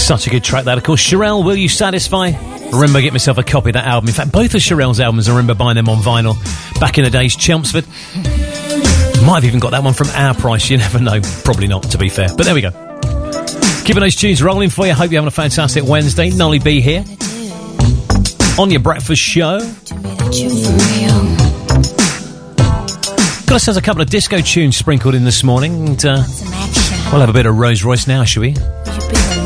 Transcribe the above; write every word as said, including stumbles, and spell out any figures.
Such a good track that, of course. Shirelle, Will You Satisfy? I remember getting myself a copy of that album. In fact, both of Shirelle's albums, I remember buying them on vinyl back in the days. Chelmsford. Might have even got that one from Our Price. You never know. Probably not, to be fair. But there we go. Keeping those tunes rolling for you. Hope you're having a fantastic Wednesday. Nolly B here. On your breakfast show. Gus has a couple of disco tunes sprinkled in this morning. And, uh, we'll have a bit of Rolls Royce now, shall we?